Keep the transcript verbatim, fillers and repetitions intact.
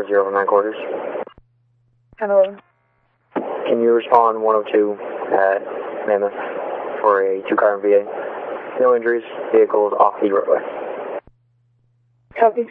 four zero from nine quarters. Hello. Can you respond one oh two at Mammoth for a two-car M V A? No injuries, vehicles off the roadway. Copy.